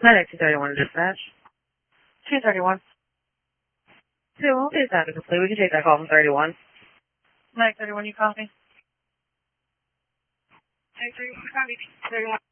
Medic 231 dispatch. 231. 2, we'll be status complete. We can take that call from 31. Medic 31, you copy? Medic 31, copy. 31.